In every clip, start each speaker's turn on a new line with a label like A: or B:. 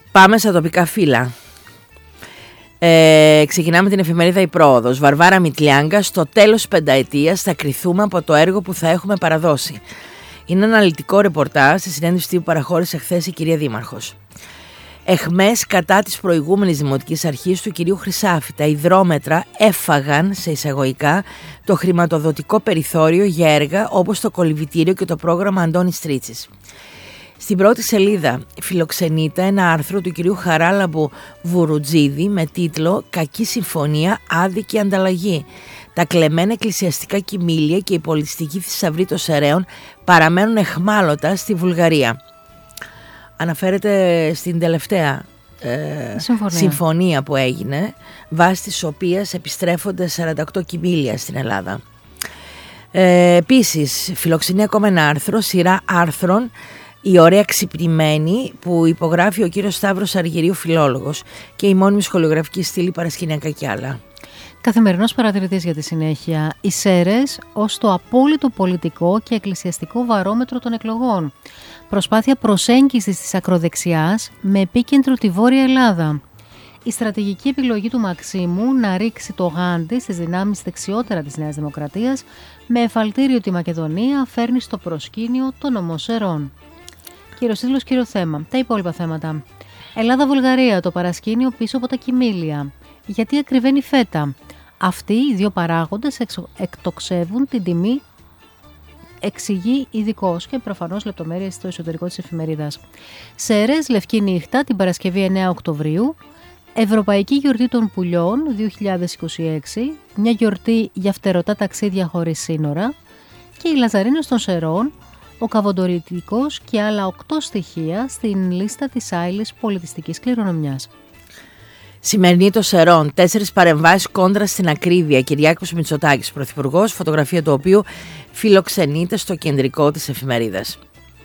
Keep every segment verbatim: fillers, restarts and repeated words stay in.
A: Πάμε στα τοπικά φύλλα. Ε, ξεκινάμε την εφημερίδα Η Πρόοδος. Βαρβάρα Μητλιάγκα, στο τέλος πενταετίας θα κριθούμε από το έργο που θα έχουμε παραδώσει. Είναι αναλυτικό ρεπορτάζ στη συνέντευξη που παραχώρησε χθες η κυρία Δήμαρχος. Εχμές κατά της προηγούμενης δημοτικής αρχής του κυρίου Χρυσάφη. Τα υδρόμετρα έφαγαν, σε εισαγωγικά, το χρηματοδοτικό περιθώριο για έργα όπως το κολυβητήριο και το πρόγραμμα Αντώνης Στρίτσης. Στην πρώτη σελίδα φιλοξενείται ένα άρθρο του κυρίου Χαράλαμπου Βουρουτζίδη με τίτλο «Κακή συμφωνία, άδικη ανταλλαγή». Τα κλεμμένα εκκλησιαστικά κοιμήλια και η πολιτιστική θησαυρή των Σεραίων παραμένουν εχμάλωτα στη Βουλγαρία. Αναφέρεται στην τελευταία ε, συμφωνία. συμφωνία που έγινε, βάσει της οποίας επιστρέφονται σαράντα οκτώ κοιμήλια στην Ελλάδα. Ε, επίσης, φιλοξενεί ακόμα ένα άρθρο, σειρά άρθρων, η ωραία ξυπνημένη, που υπογράφει ο κύριος Σταύρος Αργυρίου, φιλόλογος, και η μόνιμη σχολιογραφική στήλη Παρασκηνιακά κι άλλα.
B: Καθημερινός παρατηρητής για τη συνέχεια. Οι Σέρρες ως το απόλυτο πολιτικό και εκκλησιαστικό βαρόμετρο των εκλογών. Προσπάθεια προσέγγισης της ακροδεξιάς με επίκεντρο τη Βόρεια Ελλάδα. Η στρατηγική επιλογή του Μαξίμου να ρίξει το γάντι στις δυνάμεις δεξιότερα της Νέας Δημοκρατίας, με εφαλτήριο τη Μακεδονία, φέρνει στο προσκήνιο τον ομό Σερών. Κύριος τίτλος, κύριο θέμα. Τα υπόλοιπα θέματα. Ελλάδα-Βουλγαρία, το παρασκήνιο πίσω από τα κοιμήλια. Γιατί ακριβένει φέτα. Αυτοί οι δύο παράγοντες εκτοξεύουν την τιμή, εξηγεί ειδικός, και προφανώς λεπτομέρειες στο εσωτερικό της εφημερίδας. Σέρρες, λευκή νύχτα, την Παρασκευή εννέα Οκτωβρίου. Ευρωπαϊκή γιορτή των πουλιών δύο χιλιάδες είκοσι έξι. Μια γιορτή για φτερωτά ταξίδια χωρίς σύνορα. Και η Λαζαρίνος των Σερών, ο Καβοντορητικός και άλλα οκτώ στοιχεία στην λίστα της άειλης πολιτιστικής κληρονομιάς.
A: Σημερινή των Σερών, τέσσερις παρεμβάσεις κόντρα στην ακρίβεια. Κυριάκος Μητσοτάκης, πρωθυπουργός, φωτογραφία του οποίου φιλοξενείται στο κεντρικό της εφημερίδας.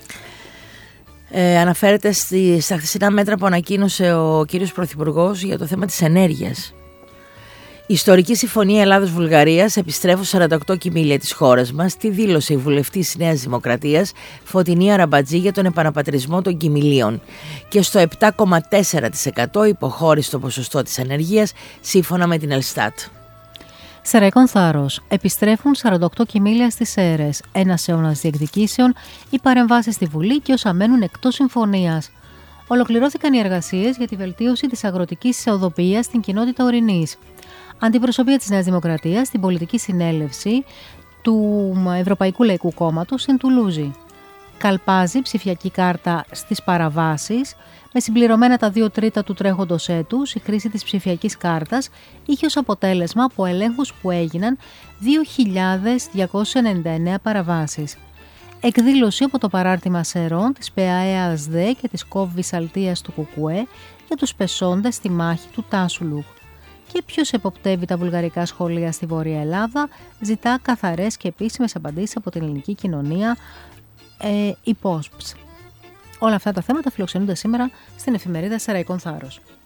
A: Ε, αναφέρεται στη, στα χθεσινά μέτρα που ανακοίνωσε ο κύριος πρωθυπουργός για το θέμα της ενέργειας. Η ιστορική συμφωνία Ελλάδος-Βουλγαρίας επιστρέφουν σαράντα οκτώ κοιμήλια της χώρας μας. Τι δήλωσε η βουλευτής της Νέας Δημοκρατίας Φωτεινή Αραμπατζή για τον επαναπατρισμό των κοιμηλίων. Και στο επτά κόμμα τέσσερα τοις εκατό υποχώρησε το ποσοστό της ανεργίας, σύμφωνα με την Ελστάτ.
B: Σεραϊκών θάρρος. Επιστρέφουν σαράντα οκτώ κοιμήλια στις Σέρρες. Ένας αιώνας διεκδικήσεων, οι παρεμβάσεις στη Βουλή και όσα μένουν εκτός συμφωνίας. Ολοκληρώθηκαν οι εργασίες για τη βελτίωση της αγροτικής οδοποιίας στην κοινότητα Ορεινής. Αντιπροσωπεία της Νέας Δημοκρατίας στην πολιτική συνέλευση του Ευρωπαϊκού Λαϊκού Κόμματος στην Τουλούζη. Καλπάζει ψηφιακή κάρτα στις παραβάσεις, με συμπληρωμένα τα δύο τρίτα του τρέχοντος έτους. Η χρήση της ψηφιακής κάρτας είχε ως αποτέλεσμα από ελέγχους που έγιναν δύο χιλιάδες διακόσιες ενενήντα εννέα παραβάσεις. Εκδήλωση από το παράρτημα Σερών της ΠΑΕΑΣΔΕ και της ΚΟΒ Βυσσαλτίας του ΚΚΕ για τους πεσόντες στη μάχη του Τάσουλουκ. Και ποιος εποπτεύει τα βουλγαρικά σχολεία στη Βόρεια Ελλάδα, ζητά καθαρές και επίσημες απαντήσεις από την ελληνική κοινωνία, ε, η ΠΟΣΠΣ. Όλα αυτά τα θέματα φιλοξενούνται σήμερα στην εφημερίδα Σεραϊκών Θάρρος.